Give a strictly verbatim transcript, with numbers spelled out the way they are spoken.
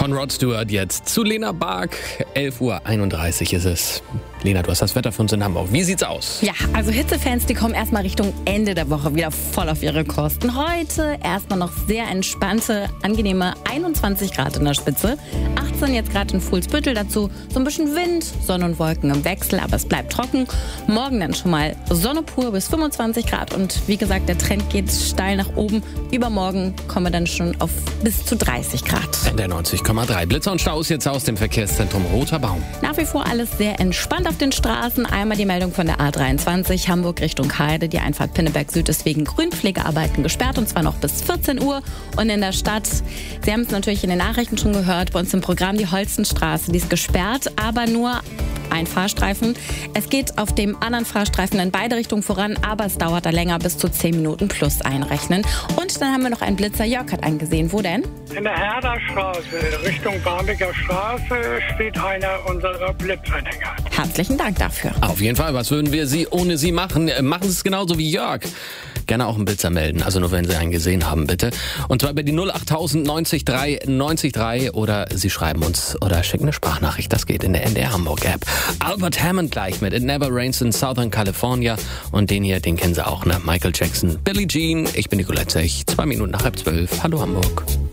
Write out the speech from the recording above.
von Rod Stewart jetzt zu Lena Bark. elf Uhr einunddreißig ist es. Lena, du hast das Wetter für uns in Hamburg. Wie sieht's aus? Ja, also Hitzefans, die kommen erstmal Richtung Ende der Woche wieder voll auf ihre Kosten. Heute erstmal noch sehr entspannte, angenehme einundzwanzig Grad in der Spitze. achtzehn jetzt gerade in Fuhlsbüttel, dazu so ein bisschen Wind, Sonne und Wolken im Wechsel, aber es bleibt trocken. Morgen dann schon mal Sonne pur bis fünfundzwanzig Grad und wie gesagt, der Trend geht steil nach oben. Übermorgen kommen wir dann schon auf bis zu dreißig Grad. In der neunzig Komma drei. Blitzer und Staus jetzt aus dem Verkehrszentrum Roter Baum. Nach wie vor alles sehr entspannt auf den Straßen. Einmal die Meldung von der A dreiundzwanzig Hamburg Richtung Heide. Die Einfahrt Pinneberg Süd ist wegen Grünpflegearbeiten gesperrt und zwar noch bis vierzehn Uhr. Und in der Stadt, Sie haben es natürlich in den Nachrichten schon gehört, bei uns im Programm die Holstenstraße, die ist gesperrt, aber nur ein Fahrstreifen. Es geht auf dem anderen Fahrstreifen in beide Richtungen voran, aber es dauert da länger, bis zu zehn Minuten plus einrechnen. Und dann haben wir noch einen Blitzer. Jörg hat einen gesehen. Wo denn? In der Herderstraße, Richtung Barmbeker Straße, steht einer unserer Blitzanhänger. Herzlichen Dank dafür. Auf jeden Fall, was würden wir Sie ohne Sie machen? Machen Sie es genauso wie Jörg. Gerne auch einen Blitzer melden, also nur wenn Sie einen gesehen haben, bitte. Und zwar über die null acht tausend neunzig drei neunzig drei oder Sie schreiben uns oder schicken eine Sprachnachricht. Das geht in der N D R Hamburg App. Albert Hammond gleich mit It Never Rains in Southern California. Und den hier, den kennen Sie auch, ne? Michael Jackson, Billie Jean. Ich bin Nicolette Zech, zwei Minuten nach halb zwölf. Hallo Hamburg.